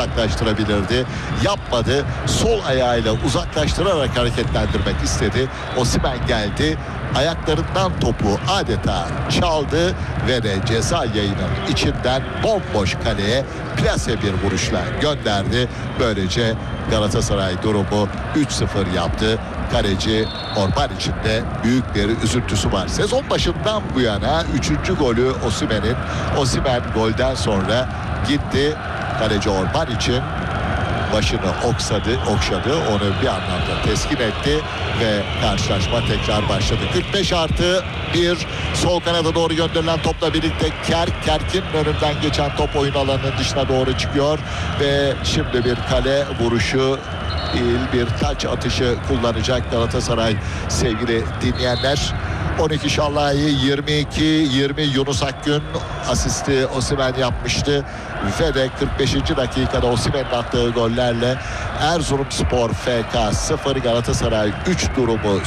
uzaklaştırabilirdi. Yapmadı. Sol ayağıyla uzaklaştırarak hareketlendirmek istedi. Osimhen geldi. Ayaklarından topu adeta çaldı ve de ceza yayının içinden bomboş kaleye plase bir vuruşla gönderdi. Böylece Galatasaray durumu 3-0 yaptı. Kaleci Orban için de büyük bir üzüntüsü var. Sezon başından bu yana 3. golü Osimhen'in. Osimhen golden sonra gitti. Kaleci Orban için başını okşadı. Onu bir anlamda teskin etti ve karşılaşma tekrar başladı. 45+1 sol kanada doğru gönderilen topla birlikte Kerk'in önünden geçen top oyun alanının dışına doğru çıkıyor ve şimdi bir kale vuruşu değil, bir taç atışı kullanacak Galatasaray sevgili dinleyenler. 12 Şallahi, 20 Yunus Akgün, asisti Osimhen yapmıştı ve de 45. dakikada Osimhen'in attığı gollerle Erzurumspor FK 0 Galatasaray 3 durumu